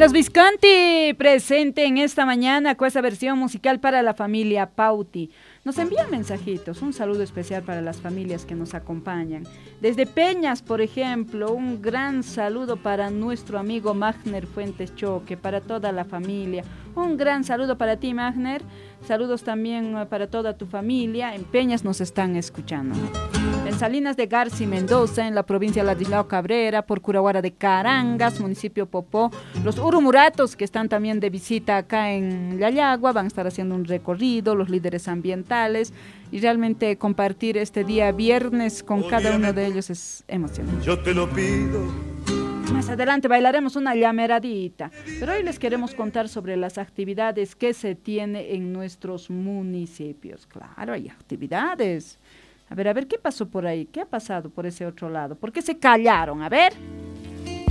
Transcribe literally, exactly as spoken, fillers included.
Los Visconti presente en esta mañana con esta versión musical para la familia Pauti. Nos envían mensajitos, un saludo especial para las familias que nos acompañan. Desde Peñas, por ejemplo, un gran saludo para nuestro amigo Magner Fuentes Choque, para toda la familia. Un gran saludo para ti, Magner. Saludos también para toda tu familia. En Peñas nos están escuchando. En Salinas de Garci, Mendoza, en la provincia de Ladislao Cabrera, por Curahuara de Carangas, municipio Popó. Los urumuratos que están también de visita acá en Llayagua van a estar haciendo un recorrido, los líderes ambientales, y realmente compartir este día viernes con cada uno de ellos es emocionante. Yo te lo pido. Más adelante bailaremos una llameradita, pero hoy les queremos contar sobre las actividades que se tienen en nuestros municipios. Claro, hay actividades. A ver, a ver, ¿qué pasó por ahí? ¿Qué ha pasado por ese otro lado? ¿Por qué se callaron? A ver.